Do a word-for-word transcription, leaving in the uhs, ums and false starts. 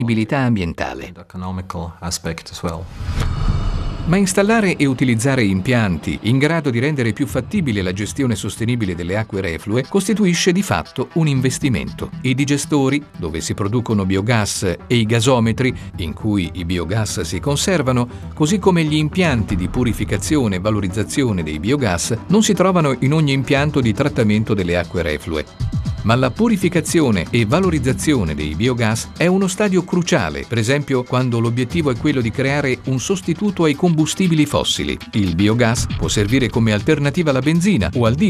sostenibilità ambientale. and economical aspect as well. Ma installare e utilizzare impianti in grado di rendere più fattibile la gestione sostenibile delle acque reflue costituisce di fatto un investimento. I digestori, dove si producono biogas, e i gasometri, in cui i biogas si conservano, così come gli impianti di purificazione e valorizzazione dei biogas, non si trovano in ogni impianto di trattamento delle acque reflue. Ma la purificazione e valorizzazione dei biogas è uno stadio cruciale, per esempio quando l'obiettivo è quello di creare un sostituto ai combustibili fossili. Il biogas può servire come alternativa alla benzina o al diesel,